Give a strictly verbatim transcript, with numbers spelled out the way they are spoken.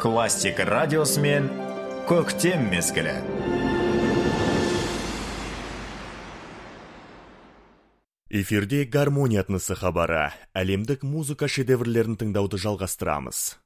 классик радиосымен көктем мезгілі. Эфирде гармония атнысы хабары. Әлемдік музыка шедеврлерін тыңдауды жалғастырамыз.